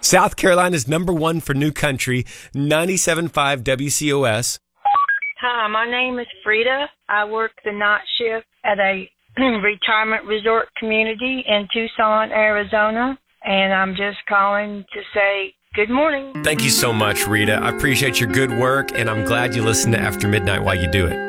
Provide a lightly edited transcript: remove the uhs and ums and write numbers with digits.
South Carolina's number one for new country, 97.5 WCOS. Hi, my name is Frida. I work the night shift at a retirement resort community in Tucson, Arizona, and I'm just calling to say good morning. Thank you so much, Rita. I appreciate your good work, and I'm glad you listen to After Midnight while you do it.